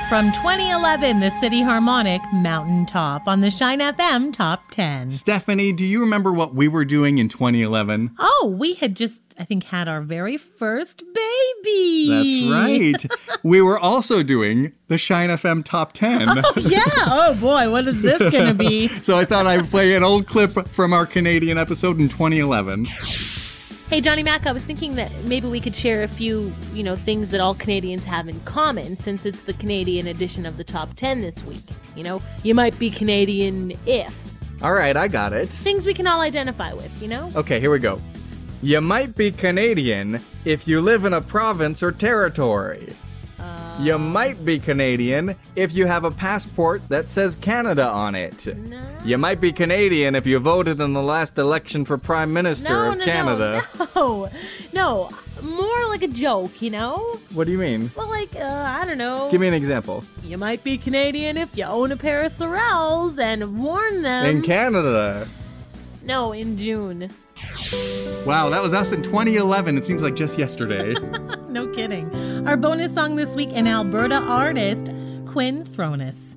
from 2011, the City Harmonic Mountaintop on the Shine FM Top 10. Stephanie, do you remember what we were doing in 2011? Oh, we had just, I think, had our very first baby. That's right. We were also doing the Shine FM Top 10. Oh, yeah. Oh, boy, what is this going to be? So I thought I'd play an old clip from our Canadian episode in 2011. Hey, Johnny Mac, I was thinking that maybe we could share a few, things that all Canadians have in common, since it's the Canadian edition of the Top 10 this week. You might be Canadian if. All right, I got it. Things we can all identify with, Okay, here we go. You might be Canadian if you live in a province or territory. You might be Canadian if you have a passport that says Canada on it. No. You might be Canadian if you voted in the last election for Prime Minister of Canada. No, more like a joke, What do you mean? Well, I don't know. Give me an example. You might be Canadian if you own a pair of Sorels and worn them. In Canada. No, in June. Wow, that was us in 2011. It seems like just yesterday. No kidding. Our bonus song this week, an Alberta artist, Quinn Thronus.